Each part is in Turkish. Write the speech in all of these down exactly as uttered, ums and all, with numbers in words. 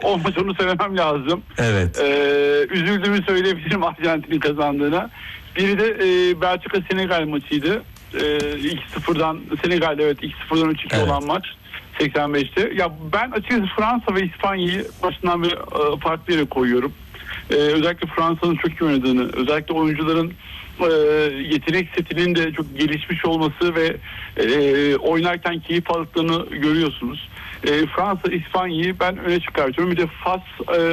o maçı onu söylemem lazım. Evet. Ee, üzüldüğümü söyleyebilirim Arjantin'in kazandığına. Biri de e, Belçika-Senegal maçıydı. E, iki sıfırdan Senegal, evet iki sıfırdan üç iki Evet. olan maç seksen beşte. Ya ben açıkçası Fransa ve İspanya'yı başından beri e, farklı yere koyuyorum. E, özellikle Fransa'nın çok iyi oynadığını, özellikle oyuncuların e, yetenek setinin de çok gelişmiş olması ve e, oynarken keyif aldıklarını görüyorsunuz. E, Fransa, İspanya'yı ben öne çıkartıyorum. Bir de Fas e,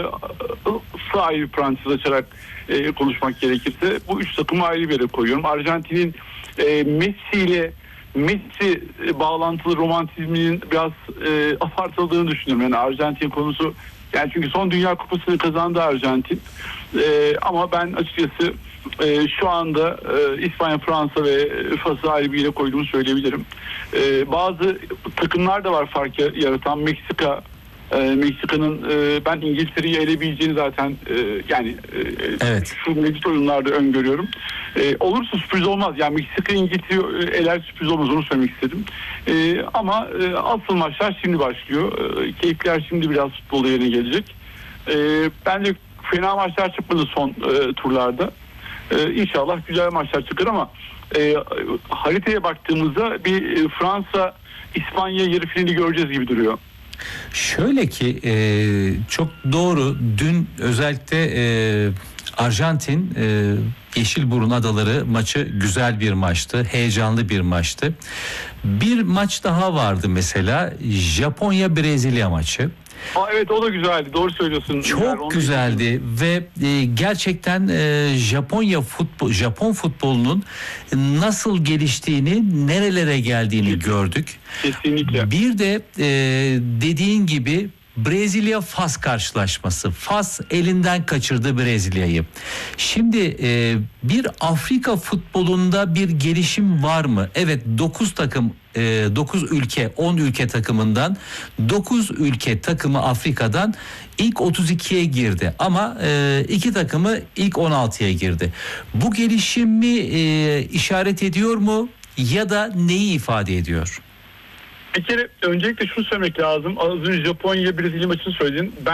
ayrı bir parantez açarak e, konuşmak gerekirse bu üç takımı ayrı bir yere koyuyorum. Arjantin'in e, Messi ile Messi e, bağlantılı romantizminin biraz e, abartıldığını düşünüyorum. Yani Arjantin konusu, yani çünkü son Dünya Kupası'nı kazandı Arjantin. E, ama ben açıkçası e, şu anda e, İspanya, Fransa ve Fas'ı ayrı bir yere koyduğumu söyleyebilirim. E, bazı takımlar da var fark yaratan. Meksika, e, Meksika'nın e, ben İngiltere'yi elebileceğini zaten e, yani e, Evet. şu mevcut oyunlarda öngörüyorum. E, olursa sürpriz olmaz. Yani Meksika İngiltere'yi eler sürpriz olmaz, onu söylemek istedim. E, ama e, asıl maçlar şimdi başlıyor. E, keyifler şimdi biraz futbol yerine gelecek. E, bence fena maçlar çıkmadı son e, turlarda. E, İnşallah güzel maçlar çıkar ama e, haritaya baktığımızda bir e, Fransa İspanya yarı finali göreceğiz gibi duruyor. Şöyle ki e, çok doğru, dün özellikle e, Arjantin e, Yeşilburun Adaları maçı güzel bir maçtı, heyecanlı bir maçtı. Bir maç daha vardı mesela, Japonya Brezilya maçı. Aa, evet, o da güzeldi, doğru söylüyorsun. Çok yani güzeldi ve e, gerçekten e, Japonya futbol, Japon futbolunun nasıl geliştiğini, nerelere geldiğini Kesinlikle. gördük. Kesinlikle. Bir de e, dediğin gibi Brezilya Fas karşılaşması. Fas elinden kaçırdı Brezilya'yı. Şimdi e, bir Afrika futbolunda bir gelişim var mı? Evet, dokuz takım, dokuz ülke, on ülke takımından dokuz ülke takımı Afrika'dan ilk otuz ikiye girdi ama e, iki takımı ilk on altıya girdi. Bu gelişim mi e, işaret ediyor mu ya da neyi ifade ediyor? Bir kere öncelikle şunu söylemek lazım. Az önce Japonya Brezilya maçını söyledin. Ben